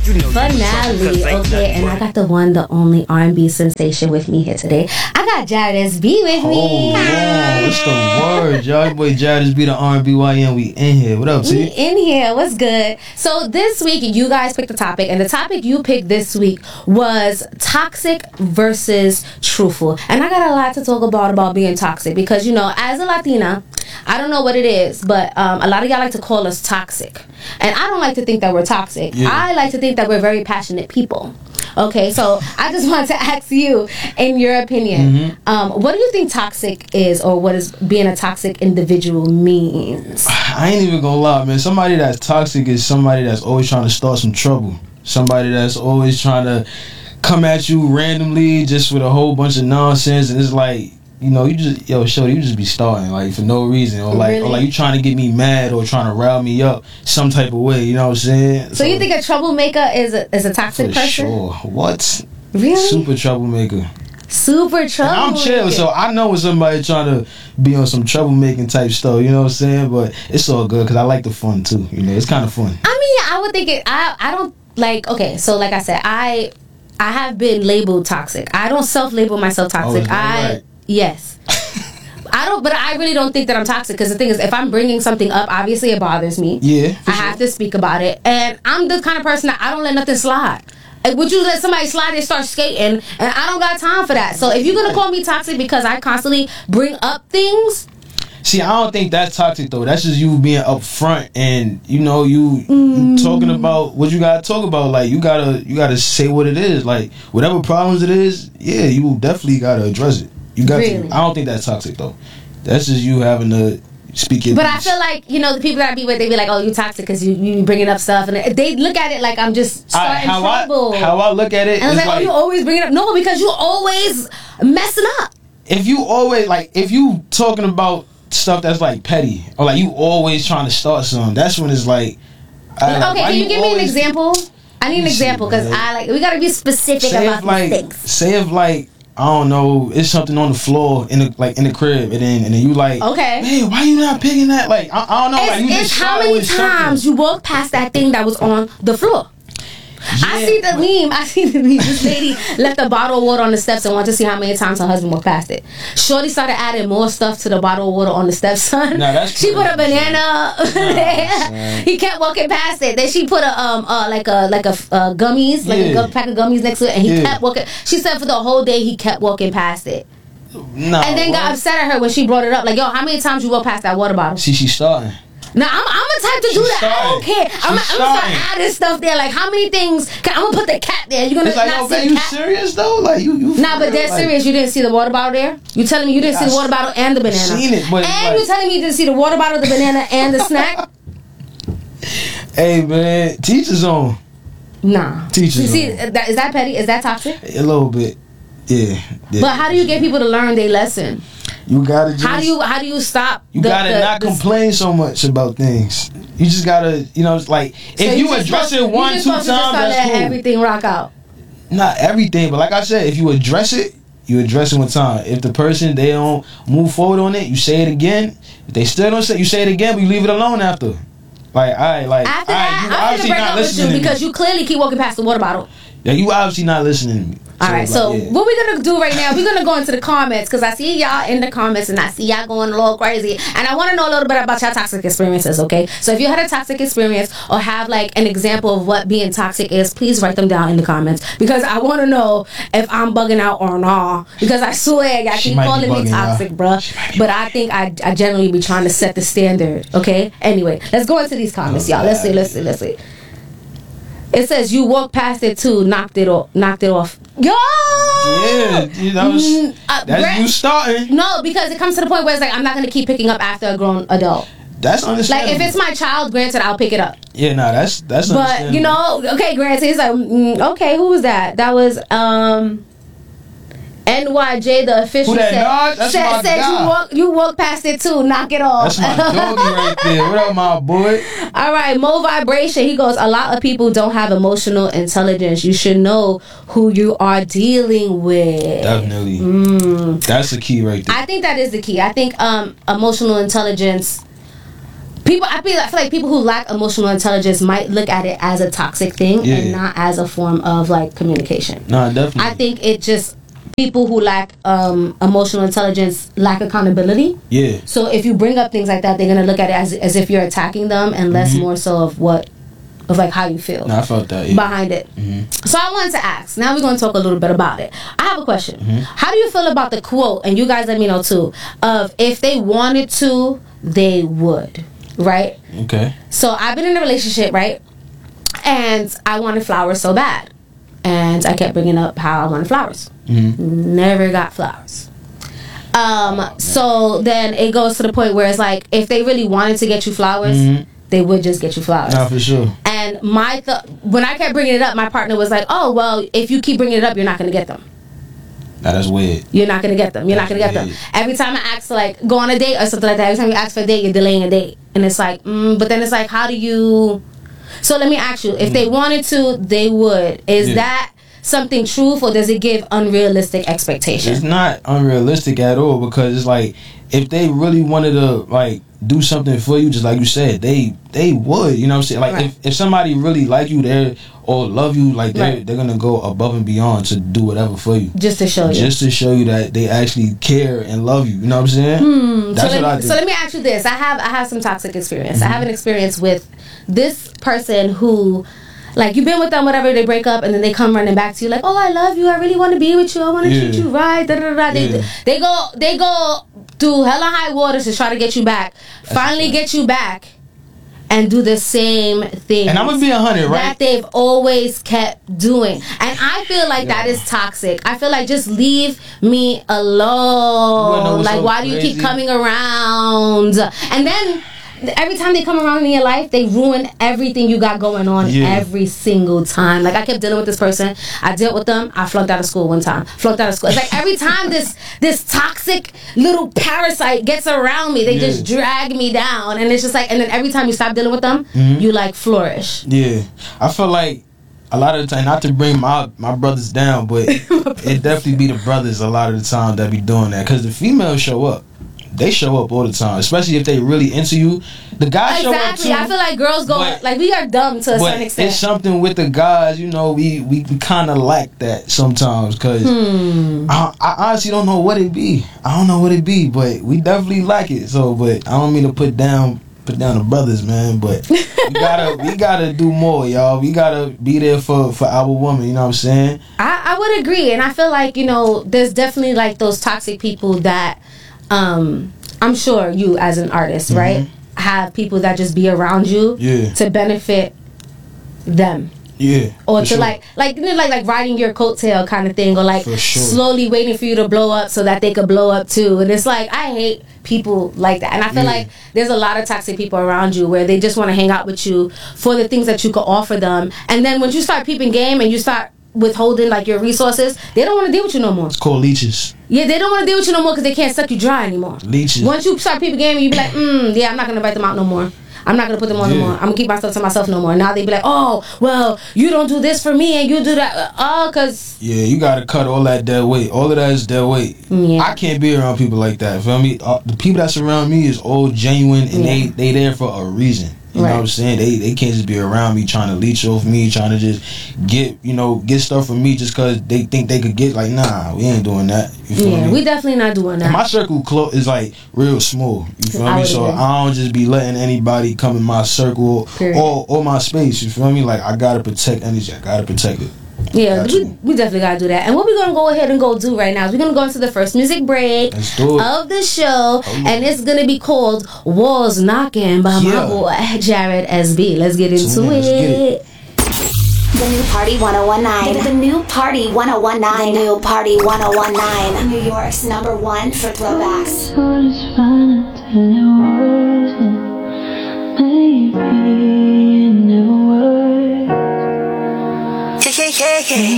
Finale, okay, and I got the one, the only R&B sensation with me here today. I got Jared SB with me. What's the word, y'all? Your boy Jared SB, the R&B YN. We in here. What up, T? We in here. What's good? So this week, you guys picked a topic, and the topic you picked this week was toxic versus truthful. And I got a lot to talk about being toxic because, you know, as a Latina, I don't know what it is, but a lot of y'all like to call us toxic. And I don't like to think that we're toxic. Yeah. I like to think that we're very passionate people. Okay, so I just want to ask you, in your opinion, what do you think toxic is, or what is being a toxic individual means? I ain't even gonna lie, man. Somebody that's toxic is somebody that's always trying to start some trouble. Somebody that's always trying to come at you randomly just with a whole bunch of nonsense, and it's like, you know, you just be starting like for no reason, or like, or like you trying to get me mad or trying to rile me up some type of way. You know what I'm saying? So you think a troublemaker is a toxic person? Sure. What? Really? Super troublemaker. Super troublemaker. And I'm chill, so I know when somebody trying to be on some troublemaking type stuff. You know what I'm saying? But it's all good because I like the fun too. You know, it's kind of fun. I mean, I would think it. I don't like. Okay, so like I said, I have been labeled toxic. I don't self-label myself toxic. Right? Yes. But I really don't think that I'm toxic, because the thing is, if I'm bringing something up, obviously it bothers me. Yeah. I have to speak about it. And I'm the kind of person that I don't let nothing slide. Like, would you let somebody slide and start skating? And I don't got time for that. So if you're going to call me toxic because I constantly bring up things. See, I don't think that's toxic though. That's just you being upfront, and you know, you talking about what you gotta talk about. Like you gotta say what it is. Like whatever problems it is, yeah, you definitely gotta address it. You got to. I don't think that's toxic though. That's just you having to speak it. But I feel like, you know, the people that I be with, they be like, "Oh, you toxic because you bringing up stuff," and they look at it like I'm just starting trouble. How I look at it, and I was like, "Oh, you always bring it up." No, because you always messing up. If you talking about stuff that's like petty, or like you always trying to start something, that's when it's like. Okay, can you give me an example? I need an example because we gotta be specific about these things. Say if like, I don't know, it's something on the floor in the crib, and then you like, okay, hey, why you not picking that? Like, I don't know. It's how many times you walk past that thing that was on the floor. Yeah, I see the meme. This lady left a bottle of water on the steps and wanted to see how many times her husband walked past it. Shorty started adding more stuff to the bottle of water on the steps, son. She put a banana there. He kept walking past it. Then she put a gummies, a pack of gummies next to it, and he kept walking. She said for the whole day he kept walking past it. No, and then got upset at her when she brought it up. Like, yo, how many times you walk past that water bottle? See, she's starting. Now I'm a type to do that. I don't care. I'm gonna start adding stuff there. Like, how many things? I'm gonna put the cat there. You're gonna not see the cat. You serious though? Like you. Nah, but dead serious. You didn't see the water bottle there. You telling me you didn't see the water bottle and the banana? Seen it, but and you telling me you didn't see the water bottle, the banana, and the snack? Hey man, teacher's on. Nah. Teacher's on. See, is that petty? Is that toxic? A little bit. Yeah. But how do you get people to learn their lesson? You gotta just. How do you stop? You gotta not complain so much about things. You just gotta, you know, it's like if you address it 1-2 times, that's cool. Everything rock out. Not everything, but like I said, if you address it, you address it one time. If the person they don't move forward on it, you say it again. If they still don't say, you say it again, but you leave it alone after. Like, after that, you obviously not listening to me because you clearly keep walking past the water bottle. Yeah, you obviously not listening to me. Alright, so what we're going to do right now, we're going to go into the comments, because I see y'all in the comments and I see y'all going a little crazy, and I want to know a little bit about your toxic experiences, okay? So if you had a toxic experience or have like an example of what being toxic is, please write them down in the comments, because I want to know if I'm bugging out or not, because I swear y'all keep calling me toxic, bruh, but I think I generally be trying to set the standard, okay? Anyway, let's go into these comments, y'all. Let's see. It says you walked past it too, knocked it off. Yo! Yeah, that's you starting. No, because it comes to the point where it's like, I'm not going to keep picking up after a grown adult. That's understandable. Like, if it's my child, granted, I'll pick it up. Yeah, no, that's understandable. But, you know, okay, granted, it's like, okay, who was that? That was, NYJ, the official, said you walk past it too, knock it off. That's my doggy right there. What up, my boy? All right, Mo Vibration. He goes, a lot of people don't have emotional intelligence. You should know who you are dealing with. Definitely. That's the key right there. I think that is the key. I think emotional intelligence, I feel like people who lack emotional intelligence might look at it as a toxic thing and not as a form of like communication. No, definitely. I think it just people who lack emotional intelligence lack accountability. Yeah. So if you bring up things like that, they're gonna look at it as if you're attacking them, and less more so of like how you feel. No, I felt that behind it. So I wanted to ask. Now we're gonna talk a little bit about it. I have a question. How do you feel about the quote? And you guys let me know too. Of if they wanted to, they would. Right? Okay. So I've been in a relationship, right? And I wanted flowers so bad. And I kept bringing up how I wanted flowers. Never got flowers. So then it goes to the point where it's like, if they really wanted to get you flowers, they would just get you flowers. Nah, for sure. And when I kept bringing it up, my partner was like, oh, well, if you keep bringing it up, you're not going to get them. Nah, that's weird. You're not going to get them. You're not going to get them. Every time I ask to like go on a date or something like that, every time you ask for a date, you're delaying a date. And it's like, but then it's like, how do you... So let me ask you, if they wanted to, they would. Is that something truth, or does it give unrealistic expectations? It's not unrealistic at all, because it's like, if they really wanted to like do something for you, just like you said, they would. You know what I'm saying? Like if somebody really like you there or love you, like they're gonna go above and beyond to do whatever for you, just to show you that they actually care and love you. You know what I'm saying? That's what I do. So let me ask you this: I have some toxic experience. I have an experience with this person who, like, you've been with them, whatever, they break up, and then they come running back to you like, oh, I love you, I really want to be with you, I want to treat you right, da da da. They go through hella high waters to try to get you back. Finally get you back and do the same thing. And I'm gonna be 100, right? That they've always kept doing. And I feel like that is toxic. I feel like, just leave me alone. Like, why do you keep coming around? And then every time they come around in your life, they ruin everything you got going on every single time. Like, I kept dealing with this person. I dealt with them. I flunked out of school one time. It's like every time this toxic little parasite gets around me, they just drag me down. And it's just like, and then every time you stop dealing with them, you like flourish. Yeah. I feel like a lot of the time, not to bring my brothers down, but it definitely be the brothers a lot of the time that be doing that. Because the females show up. They show up all the time, especially if they really into you. The guys show up too. I feel like girls go like, we are dumb to a certain extent. It's something with the guys, you know, we kind of lack that sometimes, because I honestly don't know what it be. I don't know what it be, but we definitely like it. So, but I don't mean to put down the brothers, man, but we gotta do more, y'all. We gotta be there for our woman, you know what I'm saying? I would agree, and I feel like, you know, there's definitely like those toxic people that I'm sure you as an artist, right, have people that just be around you to benefit them. Yeah. Or to like you know, like riding your coattail kind of thing, or like slowly waiting for you to blow up so that they could blow up too. And it's like, I hate people like that. And I feel like there's a lot of toxic people around you where they just want to hang out with you for the things that you could offer them. And then when you start peeping game and you start withholding like your resources, they don't want to deal with you no more. It's called leeches. Yeah, they don't want to deal with you no more because they can't suck you dry anymore. Leeches. Once you start peeping game, you be like, yeah, I'm not gonna invite them out no more. I'm not gonna put them on no more. I'm gonna keep myself to myself no more. Now they be like, oh, well, you don't do this for me and you do that. Cause you gotta cut all that dead weight. All of that is dead weight. Yeah. I can't be around people like that. Feel me? The people that surround me is all genuine, and they there for a reason. You know what I'm saying? They can't just be around me trying to leech off me, trying to just get stuff from me just because they think they could get. Like, nah, we ain't doing that. You feel me? We definitely not doing that. And my circle is like real small. You feel me? So I don't just be letting anybody come in my circle or my space. You feel me? Like, I gotta protect energy. I gotta protect it. Yeah, we definitely gotta do that. And what we're gonna go ahead and go do right now is we're gonna go into the first music break of the show, and it's gonna be called Walls Knocking by my boy Jared SB. Let's get into it. The new Party 1019. The new Party 1019. The new Party 1019. New York's #1 for throwbacks. Maybe it never worked. Yeah.